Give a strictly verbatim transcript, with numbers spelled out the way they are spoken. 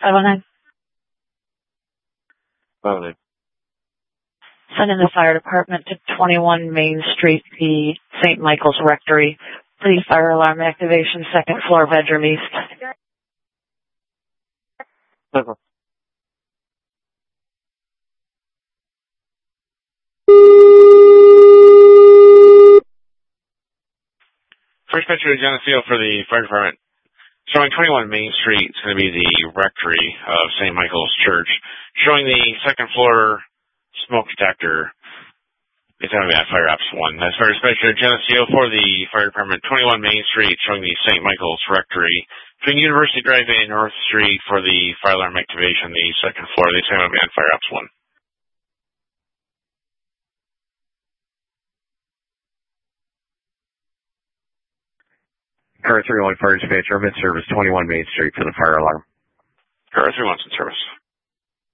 five one nine. five one nine. Send in the fire department to twenty-one Main Street, the Saint Michael's Rectory, for the fire alarm activation, second floor, bedroom east. Okay. First picture of Geneseo for the fire department. Showing twenty-one Main Street, it's going to be the rectory of Saint Michael's Church. Showing the second floor smoke detector. It's going to be at Fire Ops one. That's first picture of Geneseo for the fire department. twenty-one Main Street, showing the Saint Michael's Rectory. Between University Drive and North Street for the fire alarm activation, the second floor. They say going to be on Fire Ops one. Car three one Fire Dispatch, urban service, twenty-one Main Street for the fire alarm. Car three one's in service.